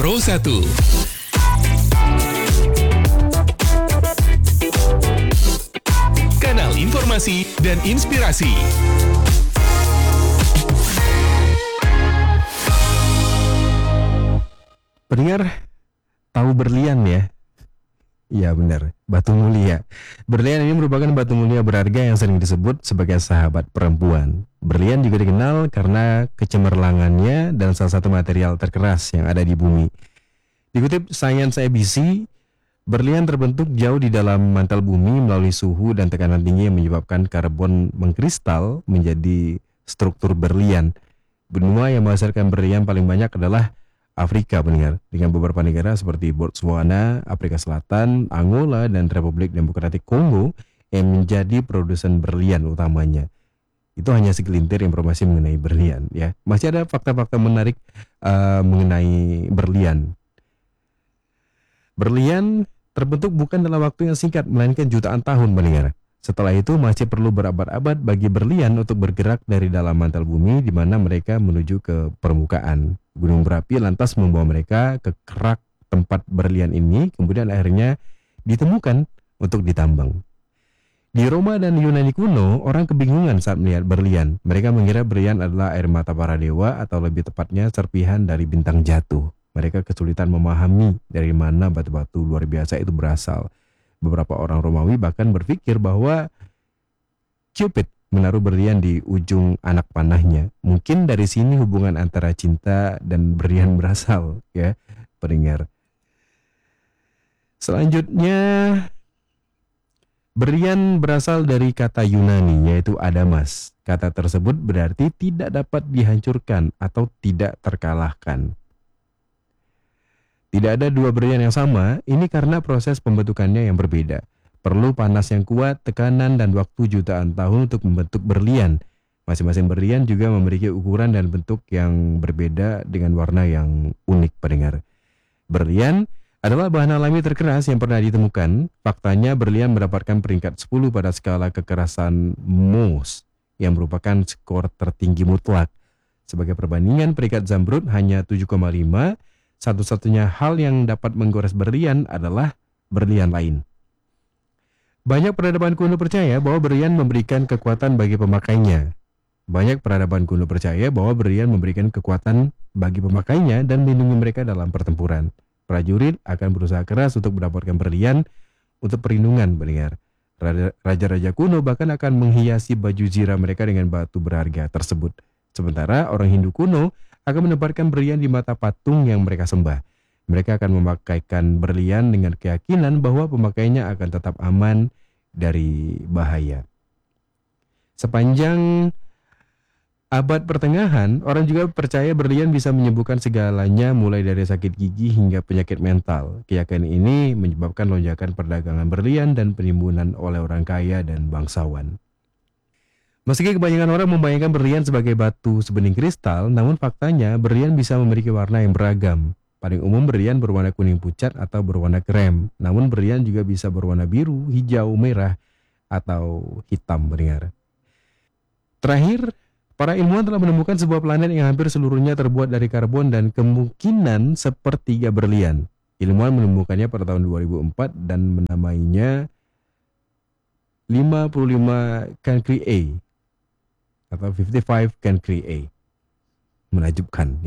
Pro 1. Kanal informasi dan inspirasi. Pendengar, tahu berlian ya? Iya benar, batu mulia. Berlian ini merupakan batu mulia berharga yang sering disebut sebagai sahabat perempuan. Berlian juga dikenal karena kecemerlangannya dan salah satu material terkeras yang ada di bumi. Dikutip Science ABC, berlian terbentuk jauh di dalam mantel bumi melalui suhu dan tekanan tinggi yang menyebabkan karbon mengkristal menjadi struktur berlian. Benua yang menghasilkan berlian paling banyak adalah Afrika, pendengar, dengan beberapa negara seperti Botswana, Afrika Selatan, Angola, dan Republik Demokratik Kongo yang menjadi produsen berlian utamanya. Itu hanya segelintir informasi mengenai berlian, ya. Masih ada fakta-fakta menarik mengenai berlian. Berlian terbentuk bukan dalam waktu yang singkat, melainkan jutaan tahun, pendengar. Setelah itu masih perlu berabad-abad bagi berlian untuk bergerak dari dalam mantel bumi di mana mereka menuju ke permukaan. Gunung berapi lantas membawa mereka ke kerak tempat berlian ini, kemudian akhirnya ditemukan untuk ditambang. Di Roma dan Yunani kuno, orang kebingungan saat melihat berlian. Mereka mengira berlian adalah air mata para dewa atau lebih tepatnya serpihan dari bintang jatuh. Mereka kesulitan memahami dari mana batu-batu luar biasa itu berasal. Beberapa orang Romawi bahkan berpikir bahwa Cupid menaruh berlian di ujung anak panahnya. Mungkin dari sini hubungan antara cinta dan berlian berasal, ya, pendengar. Selanjutnya, berlian berasal dari kata Yunani yaitu adamas. Kata tersebut berarti tidak dapat dihancurkan atau tidak terkalahkan. Tidak ada dua berlian yang sama, ini karena proses pembentukannya yang berbeda. Perlu panas yang kuat, tekanan, dan waktu jutaan tahun untuk membentuk berlian. Masing-masing berlian juga memiliki ukuran dan bentuk yang berbeda dengan warna yang unik, pendengar. Berlian adalah bahan alami terkeras yang pernah ditemukan. Faktanya berlian mendapatkan peringkat 10 pada skala kekerasan Mohs, yang merupakan skor tertinggi mutlak. Sebagai perbandingan, peringkat zamrud hanya 7,5. Satu-satunya hal yang dapat menggores berlian adalah berlian lain. Banyak peradaban kuno percaya bahwa berlian memberikan kekuatan bagi pemakainya. Dan melindungi mereka dalam pertempuran. Prajurit akan berusaha keras untuk mendapatkan berlian untuk perlindungan, pendengar. Raja-raja kuno bahkan akan menghiasi baju zirah mereka dengan batu berharga tersebut. Sementara orang Hindu kuno akan menempatkan berlian di mata patung yang mereka sembah. Mereka akan memakaikan berlian dengan keyakinan bahwa pemakainya akan tetap aman dari bahaya. Sepanjang abad pertengahan, orang juga percaya berlian bisa menyembuhkan segalanya mulai dari sakit gigi hingga penyakit mental. Keyakinan ini menyebabkan lonjakan perdagangan berlian dan penimbunan oleh orang kaya dan bangsawan. Meski kebanyakan orang membayangkan berlian sebagai batu sebening kristal, namun faktanya berlian bisa memiliki warna yang beragam. Paling umum berlian berwarna kuning pucat atau berwarna krem, namun berlian juga bisa berwarna biru, hijau, merah, atau hitam, pendengar. Terakhir, para ilmuwan telah menemukan sebuah planet yang hampir seluruhnya terbuat dari karbon dan kemungkinan sepertiga berlian. Ilmuwan menemukannya pada tahun 2004 dan menamainya 55 Cancri A atau 55 Cancri A. Menakjubkan.